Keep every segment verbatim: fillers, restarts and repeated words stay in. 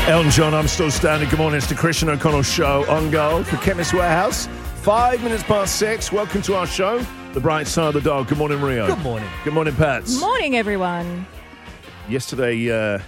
Elton John, I'm still standing. Good morning. It's the Christian O'Connell Show on Gold for Chemist Warehouse. Five minutes past six. Welcome to our show, The Bright Side of the Dog. Good morning, Rio. Good morning. Good morning, Pats. Morning, everyone. Yesterday, uh,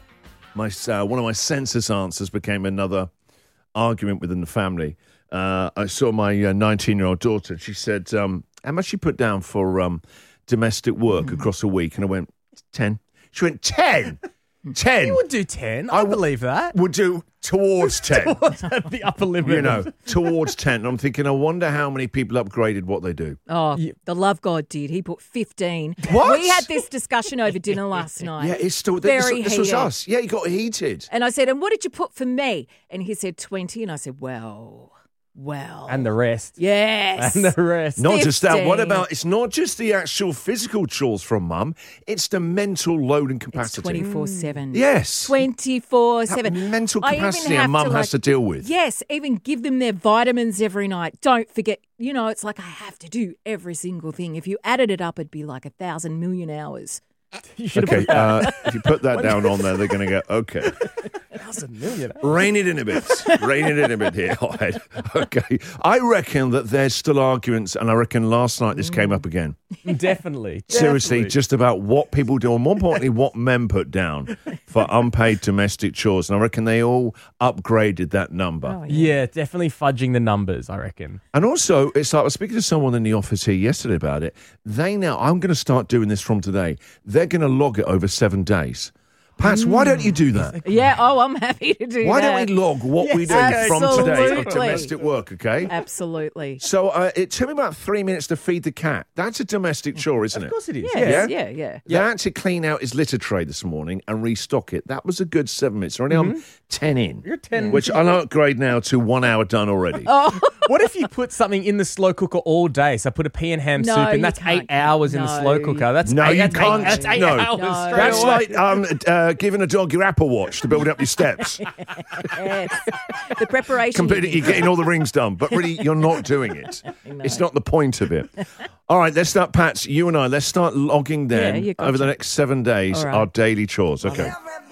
my uh, one of my census answers became another argument within the family. Uh, I saw my uh, nineteen-year-old daughter. She said, um, how much she put down for um, domestic work mm. across a week? And I went, ten. She went, ten? ten. You would do ten. I, I believe that. Would do towards ten. Towards the upper limit. You know, towards ten. And I'm thinking, I wonder how many people upgraded what they do. Oh, yeah. The Love God did. He put fifteen. What? We had this discussion over dinner last night. Yeah, it's still Very this, this was heated. us. Yeah, he got heated. And I said, and what did you put for me? And he said twenty. And I said, well, well. And the rest. Yes. And the rest. Not just that. What fifteen. about, it's not just the actual physical chores from mum, it's the mental load and It's capacity. twenty-four seven. Yes. twenty-four That seven. mental I even capacity have a mum to, has like- to deal with. Yes, even give them their vitamins every night. Don't forget, you know, it's like I have to do every single thing. If you added it up, it'd be like a thousand million hours. You should Okay, have put uh, if you put that down on there, they're going to go, okay. a thousand million. Rein it in a bit. Rein it in a bit here. All right. Okay. I reckon that there's still arguments, and I reckon last night this came up again. Definitely. Seriously, Definitely. just about what people do, and more importantly, what men put down for unpaid domestic chores. And I reckon they all upgraded that number. Oh, yeah. Yeah, definitely fudging the numbers, I reckon. And also, it's like I was speaking to someone in the office here yesterday about it. They now, I'm going to start doing this from today. They're going to log it over seven days. Pats, Mm. why don't you do that? Yeah, oh, I'm happy to do Why that. don't we log what we do Yes, from today of absolutely. domestic work, okay? Absolutely. So uh, it took me about three minutes to feed the cat. That's a domestic chore, isn't it? Of course it is. Yes, Yeah? yeah, yeah. They had to clean out his litter tray this morning and restock it. That was a good seven minutes. Already I'm ten in. You're ten. Which I'll upgrade now to one hour done already. Oh, What if you put something in the slow cooker all day? So put a pea and ham No, soup, you and that's can't. eight hours in the No. slow cooker. That's No, eight, you that's can't. Eight, that's eight No. hours No. straight That's away. like um, uh, giving a dog your Apple Watch to build up your steps. yes. The preparation. Completely, you're getting all the rings done, but really you're not doing it. It's not the point of it. All right, let's start, Pats, you and I, let's start logging then Yeah, you gotcha. over the next seven days All right. our daily chores. Okay. Everybody